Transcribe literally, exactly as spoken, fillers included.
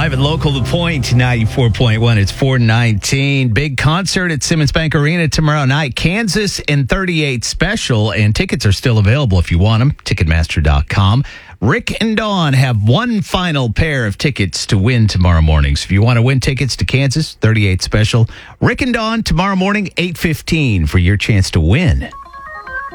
Live and local, The Point, ninety-four point one. It's four nineteen. Big concert at Simmons Bank Arena tomorrow night. Kansas and thirty-eight Special, and tickets are still available if you want them. Ticketmaster dot com. Rick and Dawn have one final pair of tickets to win tomorrow morning. So if you want to win tickets to Kansas, thirty-eight Special, Rick and Dawn tomorrow morning, eight fifteen for your chance to win.